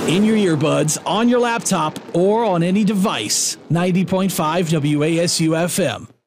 In your earbuds, on your laptop, or on any device. 90.5 WASU FM.